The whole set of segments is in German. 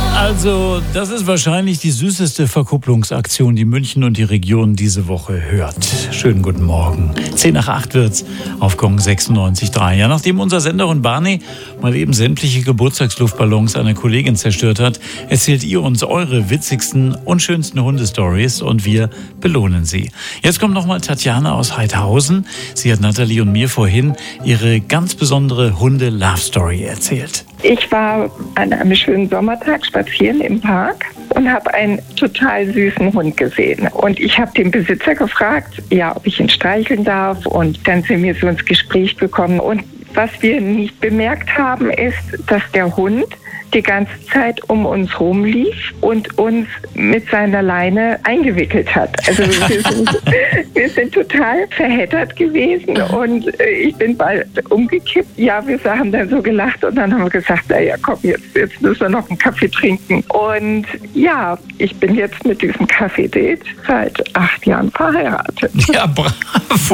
Also, das ist wahrscheinlich die süßeste Verkupplungsaktion, die München und die Region diese Woche hört. Schönen guten Morgen. 7:10 wird's auf Gong 96.3. Ja, nachdem unser Senderhund Barney mal eben sämtliche Geburtstagsluftballons einer Kollegin zerstört hat, erzählt ihr uns eure witzigsten und schönsten Hundestories und wir belohnen sie. Jetzt kommt nochmal Tatjana aus Heidhausen. Sie hat Nathalie und mir vorhin ihre ganz besondere Hunde-Love-Story erzählt. Ich war an einem schönen Sommertag spazieren im Park und habe einen total süßen Hund gesehen. Und ich habe den Besitzer gefragt, ja, ob ich ihn streicheln darf. Und dann sind wir so ins Gespräch gekommen. Und was wir nicht bemerkt haben, ist, dass der Hund die ganze Zeit um uns rumlief und uns mit seiner Leine eingewickelt hat. Also wir sind total verheddert gewesen und ich bin bald umgekippt. Ja, wir haben dann so gelacht und dann haben wir gesagt, naja, komm, jetzt müssen wir noch einen Kaffee trinken. Und ja, ich bin jetzt mit diesem Kaffee-Date seit 8 Jahren verheiratet. Ja, bravo.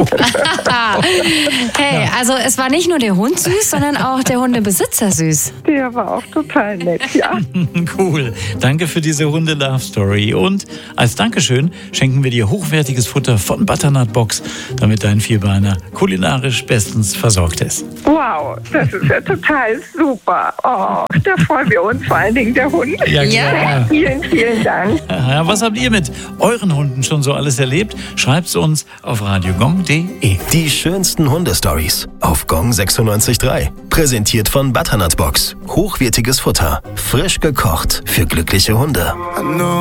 Hey, also es war nicht nur der Hund süß, sondern auch der Hundebesitzer süß. Der war auch total nett, ja. Cool. Danke für diese Hunde-Love-Story. Und als Dankeschön schenken wir dir hochwertiges Futter von Butternut Box, damit dein Vierbeiner kulinarisch bestens versorgt ist. Wow, das ist ja total super. Oh, da freuen wir uns, vor allen Dingen der Hund. Ja, klar. Vielen, vielen Dank. Ja, was habt ihr mit euren Hunden schon so alles erlebt? Schreibt's uns auf radiogong.de. Die schönsten Hundestories auf Gong 96.3. Präsentiert von Butternut Box. Hochwertiges Futter. Frisch gekocht für glückliche Hunde.